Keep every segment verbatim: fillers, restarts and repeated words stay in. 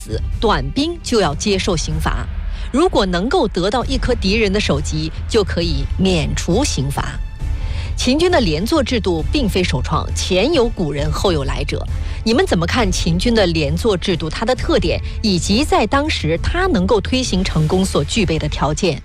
短兵就要接受刑罚。如果能够得到一颗敌人的首级，就可以免除刑罚。秦军的连坐制度并非首创，前有古人，后有来者。你们怎么看秦军的连坐制度，它的特点，以及在当时它能够推行成功所具备的条件？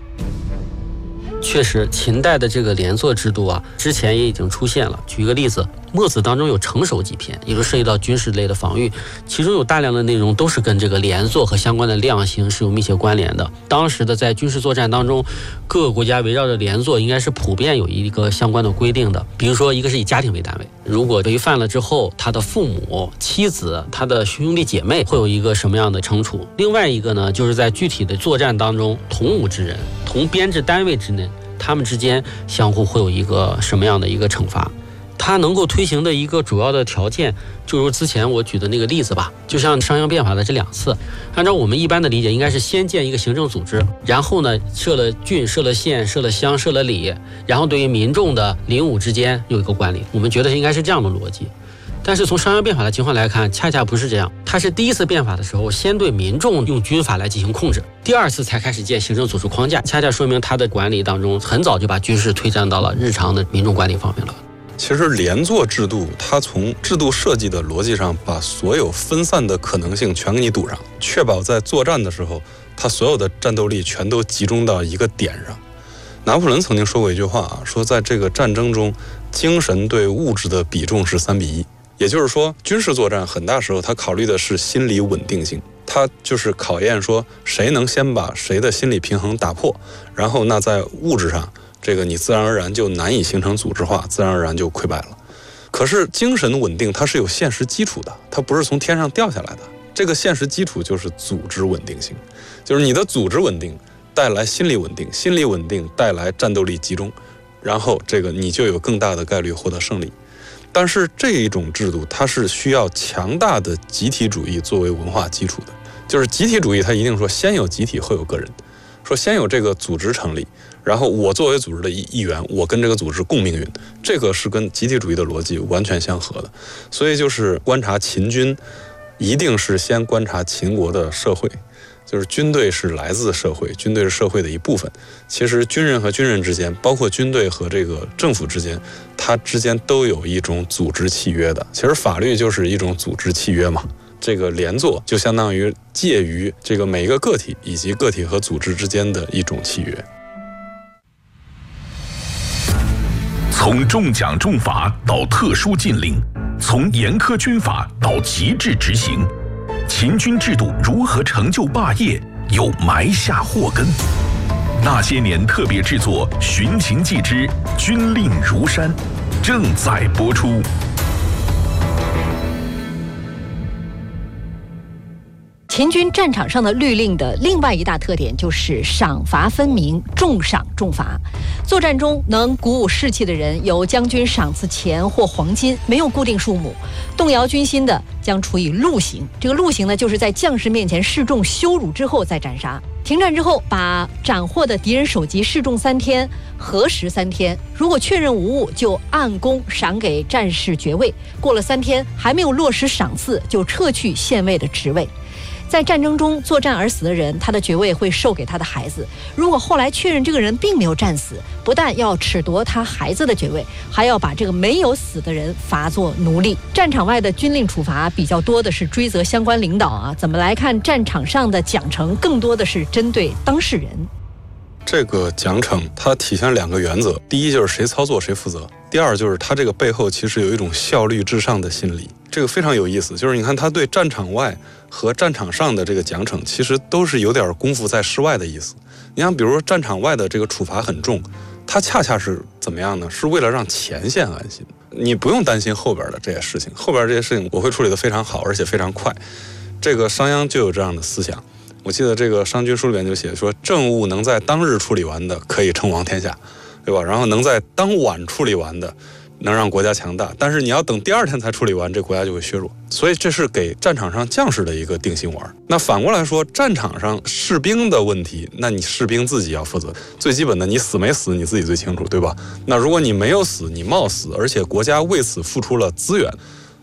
确实，秦代的这个连坐制度啊，之前也已经出现了。举个例子，《墨子》当中有成守几篇，也就涉及到军事类的防御，其中有大量的内容都是跟这个连坐和相关的量刑是有密切关联的。当时的在军事作战当中，各个国家围绕着连坐应该是普遍有一个相关的规定的。比如说，一个是以家庭为单位，如果违犯了之后，他的父母、妻子、他的兄弟姐妹会有一个什么样的惩处。另外一个呢，就是在具体的作战当中，同伍之人、同编制单位之内，他们之间相互会有一个什么样的一个惩罚。它能够推行的一个主要的条件，就如之前我举的那个例子吧，就像商鞅变法的这两次，按照我们一般的理解，应该是先建一个行政组织，然后呢设了郡、设了县、设了乡、设了里，然后对于民众的邻伍之间有一个管理。我们觉得应该是这样的逻辑。但是从商鞅变法的情况来看，恰恰不是这样。他是第一次变法的时候，先对民众用军法来进行控制，第二次才开始建行政组织框架，恰恰说明他的管理当中很早就把军事推展到了日常的民众管理方面了。 其实连坐制度，它从制度设计的逻辑上，把所有分散的可能性全给你堵上，确保在作战的时候，它所有的战斗力全都集中到一个点上。拿破仑曾经说过一句话啊，说在这个战争中，精神对物质的比重是三比一。也就是说，军事作战很大时候它考虑的是心理稳定性，它就是考验说谁能先把谁的心理平衡打破，然后那在物质上，这个你自然而然就难以形成组织化，自然而然就溃败了。可是精神稳定它是有现实基础的，它不是从天上掉下来的。这个现实基础就是组织稳定性，就是你的组织稳定带来心理稳定，心理稳定带来战斗力集中，然后这个你就有更大的概率获得胜利。但是这一种制度它是需要强大的集体主义作为文化基础的，就是集体主义它一定说先有集体后有个人，说先有这个组织成立，然后我作为组织的一一员，我跟这个组织共命运，这个是跟集体主义的逻辑完全相合的。所以就是观察秦军，一定是先观察秦国的社会，就是军队是来自社会，军队是社会的一部分。其实军人和军人之间，包括军队和这个政府之间，它之间都有一种组织契约的。其实法律就是一种组织契约嘛。这个连坐就相当于介于这个每一个个体以及个体和组织之间的一种契约。 从重奖重罚到特殊禁令，从严苛军法到极致执行，秦军制度如何成就霸业，又埋下祸根。那些年特别制作《寻秦记之军令如山》正在播出。 秦军战场上的律令的另外一大特点就是赏罚分明，重赏重罚。作战中能鼓舞士气的人，由将军赏赐钱或黄金，没有固定数目；动摇军心的将处以戮刑。这个戮刑呢，就是在将士面前示众羞辱之后再斩杀。停战之后，把斩获的敌人首级示众三天，核实三天。如果确认无误，就按功赏给战士爵位。过了三天还没有落实赏赐，就撤去县尉的职位。在战争中作战而死的人，他的爵位会授给他的孩子。如果后来确认这个人并没有战死，不但要褫夺他孩子的爵位，还要把这个没有死的人罚作奴隶。战场外的军令处罚比较多的是追责相关领导啊，怎么来看战场上的奖惩，更多的是针对当事人。 这个奖惩它体现两个原则，第一就是谁操作谁负责，第二就是它这个背后其实有一种效率至上的心理。这个非常有意思，就是你看他对战场外和战场上的这个奖惩其实都是有点功夫在室外的意思。你像比如说战场外的这个处罚很重，它恰恰是怎么样呢？是为了让前线安心，你不用担心后边的这些事情，后边这些事情我会处理得非常好，而且非常快。这个商鞅就有这样的思想。我记得这个《商君书》里面就写说，政务能在当日处理完的可以称王天下，对吧？然后能在当晚处理完的能让国家强大，但是你要等第二天才处理完，这国家就会削弱。所以这是给战场上将士的一个定心丸。那反过来说，战场上士兵的问题，那你士兵自己要负责。最基本的，你死没死你自己最清楚，对吧？那如果你没有死，你冒死，而且国家为此付出了资源，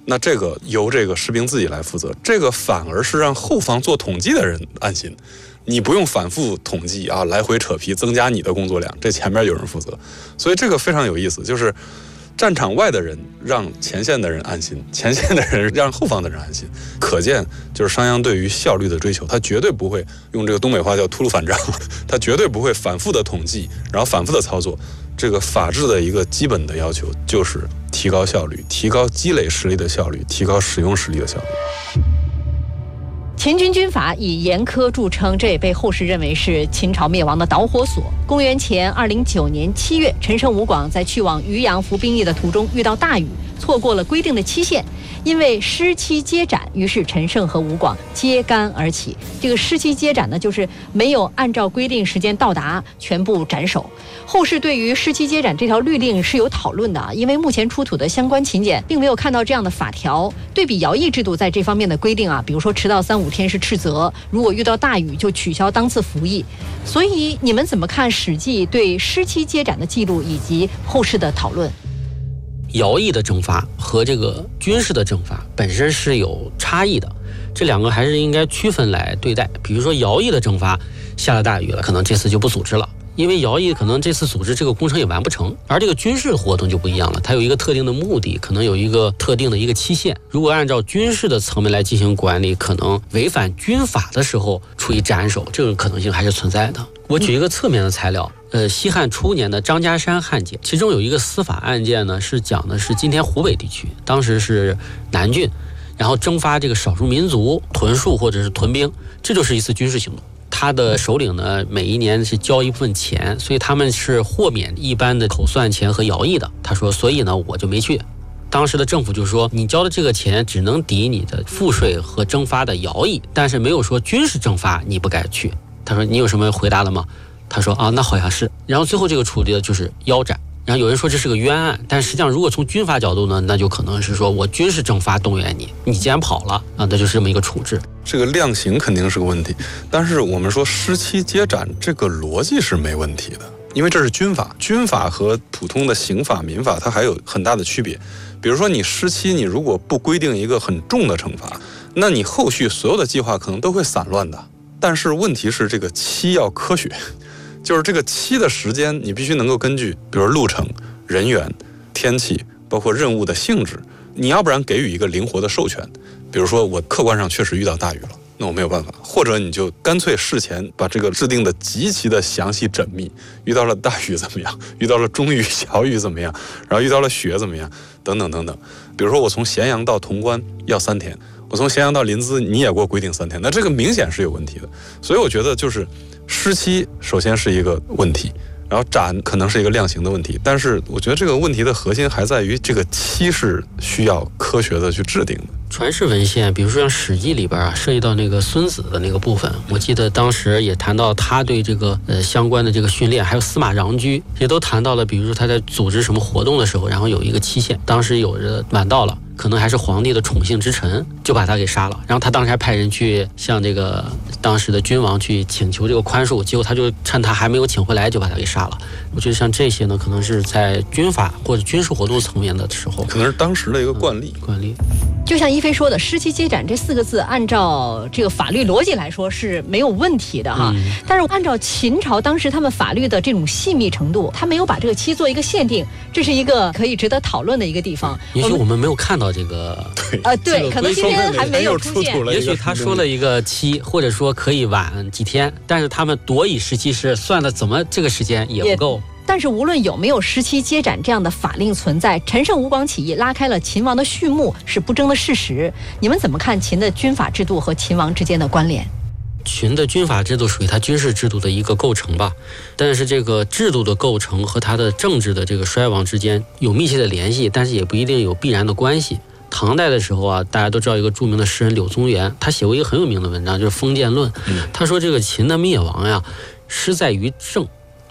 那这个由这个士兵自己来负责，这个反而是让后方做统计的人安心。你不用反复统计啊，来回扯皮，增加你的工作量，这前面有人负责。所以这个非常有意思，就是战场外的人让前线的人安心，前线的人让后方的人安心。可见就是商鞅对于效率的追求，他绝对不会用这个东北话叫秃噜反账，他绝对不会反复的统计，然后反复的操作。这个法治的一个基本的要求就是提高效率，提高积累实力的效率，提高使用实力的效率。 秦军军阀以严苛著称，这也被后世认为是秦朝灭亡的导火索。公元前二零九年七月，陈胜吴广在去往渔阳服兵役的途中遇到大雨，错过了规定的期限，因为失期接斩，于是陈胜和吴广揭竿而起。这个失期接斩呢，就是没有按照规定时间到达，全部斩首。后世对于失期接斩这条律令是有讨论的啊，因为目前出土的相关秦简并没有看到这样的法条。对比徭役制度在这方面的规定啊，比如说迟到三五天是斥责，如果遇到大雨就取消当次服役。所以你们怎么看《史记》对失期接斩的记录以及后世的讨论？ 徭役的征发和这个军事的征发本身是有差异的，这两个还是应该区分来对待。比如说徭役的征发下了大雨了，可能这次就不组织了，因为徭役可能这次组织这个工程也完不成。而这个军事活动就不一样了，它有一个特定的目的，可能有一个特定的一个期限。如果按照军事的层面来进行管理，可能违反军法的时候处以斩首，这种可能性还是存在的。我举一个侧面的材料，呃，西汉初年的张家山汉简，其中有一个司法案件呢，是讲的是今天湖北地区，当时是南郡，然后征发这个少数民族屯戍或者是屯兵，这就是一次军事行动。他的首领呢，每一年是交一部分钱，所以他们是豁免一般的口算钱和徭役的。他说，所以呢，我就没去。当时的政府就说，你交的这个钱只能抵你的赋税和征发的徭役，但是没有说军事征发你不该去。他说，你有什么回答了吗？他说啊，那好像是。然后最后这个处理的就是腰斩。然后有人说这是个冤案，但实际上如果从军法角度呢，那就可能是说我军事征发动员你，你既然跑了啊，那就是这么一个处置。 这个量刑肯定是个问题，但是我们说失期接斩这个逻辑是没问题的，因为这是军法，军法和普通的刑法、民法它还有很大的区别。比如说你失期，你如果不规定一个很重的惩罚，那你后续所有的计划可能都会散乱的。但是问题是这个期要科学。就是这个期的时间，你必须能够根据，比如路程、人员、天气，包括任务的性质，你要不然给予一个灵活的授权。比如说我客观上确实遇到大雨了，那我没有办法，或者你就干脆事前把这个制定的极其的详细缜密，遇到了大雨怎么样，遇到了中雨、小雨怎么样，然后遇到了雪怎么样，等等等等。比如说我从咸阳到潼关要三天，我从咸阳到临淄你也给我规定三天，那这个明显是有问题的。所以我觉得就是失期首先是一个问题，然后斩可能是一个量刑的问题，但是我觉得这个问题的核心还在于这个期是需要科学的去制定的。 传世文献，比如说像《史记》里边啊，涉及到那个孙子的那个部分，我记得当时也谈到他对这个呃相关的这个训练，还有司马穰苴也都谈到了，比如说他在组织什么活动的时候，然后有一个期限，当时有着晚到了，可能还是皇帝的宠幸之臣，就把他给杀了。然后他当时还派人去向这个当时的君王去请求这个宽恕，结果他就趁他还没有请回来就把他给杀了。我觉得像这些呢，可能是在军法或者军事活动层面的时候， 可能是当时的一个惯例。 嗯、惯例。 就像一飞说的，失期接斩这四个字，按照这个法律逻辑来说是没有问题的哈。嗯、但是按照秦朝当时他们法律的这种细密程度，他没有把这个期做一个限定，这是一个可以值得讨论的一个地方。 也许我们没有看到这个， 对啊、呃，对，这个、可能今天还没有出现。 也许他说了一个期，或者说可以晚几天，但是他们夺以时期是算的，怎么这个时间也不够。 但是无论有没有失期接斩这样的法令存在，陈胜吴广起义拉开了秦王的序幕是不争的事实。你们怎么看秦的军法制度和秦王之间的关联？ 秦的军法制度属于它军事制度的一个构成吧，但是这个制度的构成和它的政治的这个衰亡之间有密切的联系，但是也不一定有必然的关系。唐代的时候啊，大家都知道一个著名的诗人柳宗元，他写过一个很有名的文章，就是《封建论》。他说这个秦的灭亡呀，失在于政。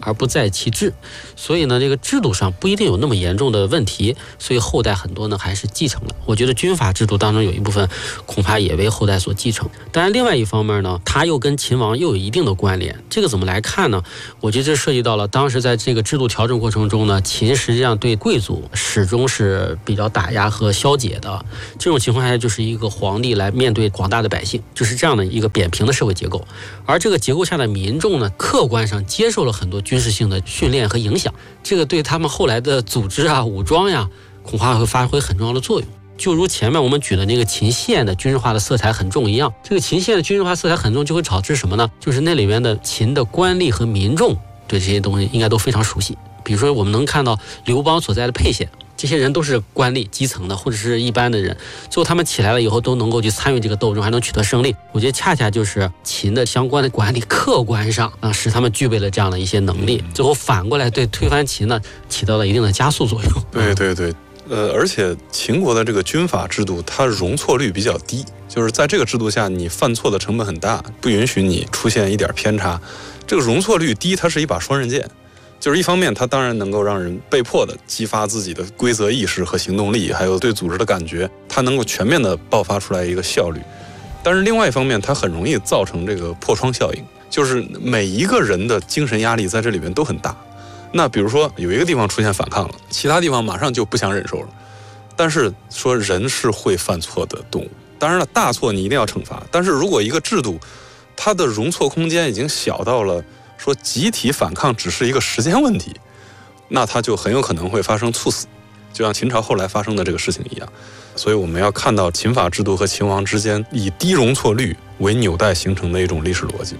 而不在其制，所以呢，这个制度上不一定有那么严重的问题，所以后代很多呢还是继承了。我觉得军阀制度当中有一部分恐怕也为后代所继承。当然，另外一方面呢，它又跟秦王又有一定的关联。这个怎么来看呢？我觉得这涉及到了当时在这个制度调整过程中呢，秦实际上对贵族始终是比较打压和消解的。这种情况下，就是一个皇帝来面对广大的百姓，就是这样的一个扁平的社会结构。而这个结构下的民众呢，客观上接受了很多军事性的训练和影响，这个对他们后来的组织啊、武装呀，恐怕会发挥很重要的作用。就如前面我们举的那个秦县的军事化的色彩很重一样，这个秦县的军事化色彩很重，就会导致什么呢？就是那里面的秦的官吏和民众对这些东西应该都非常熟悉。比如说我们能看到刘邦所在的沛县，这些人都是官吏基层的或者是一般的人，最后他们起来了以后都能够去参与这个斗争，还能取得胜利。我觉得恰恰就是秦的相关的管理客观上啊，使他们具备了这样的一些能力，最后反过来对推翻秦呢起到了一定的加速作用。 对对对，呃，而且秦国的这个军阀制度，它容错率比较低，就是在这个制度下，你犯错的成本很大，不允许你出现一点偏差。这个容错率低，它是一把双刃剑。就是一方面，它当然能够让人被迫的激发自己的规则意识和行动力，还有对组织的感觉，它能够全面的爆发出来一个效率。但是另外一方面，它很容易造成这个破窗效应，就是每一个人的精神压力在这里面都很大。那比如说有一个地方出现反抗了，其他地方马上就不想忍受了。但是说人是会犯错的动物，当然了，大错你一定要惩罚。但是如果一个制度，它的容错空间已经小到了说集体反抗只是一个时间问题，那它就很有可能会发生猝死，就像秦朝后来发生的这个事情一样。所以我们要看到秦法制度和秦王之间以低容错率为纽带形成的一种历史逻辑。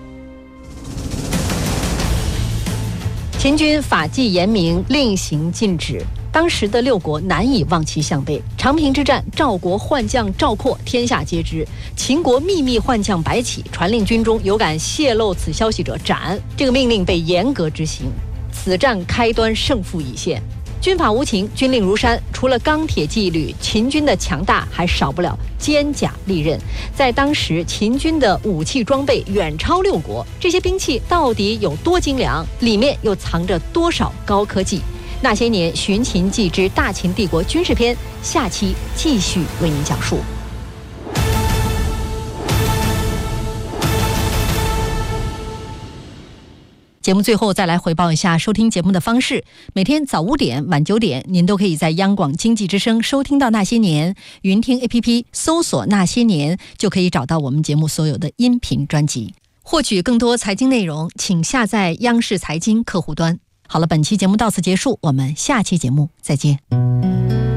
秦军法纪严明，令行禁止，当时的六国难以望其项背。长平之战，赵国换将赵括，天下皆知。秦国秘密换将白起，传令军中有敢泄露此消息者斩。这个命令被严格执行。此战开端胜负已现。军法无情，军令如山，除了钢铁纪律，秦军的强大还少不了坚甲利刃。在当时，秦军的武器装备远超六国，这些兵器到底有多精良，里面又藏着多少高科技？那些年寻秦记之大秦帝国军事篇，下期继续为您讲述。节目最后再来回报一下收听节目的方式。每天早五点、晚九点，您都可以在央广经济之声收听到《那些年》，云听 A P P 搜索《那些年》就可以找到我们节目所有的音频专辑。获取更多财经内容，请下载央视财经客户端。好了，本期节目到此结束，我们下期节目再见。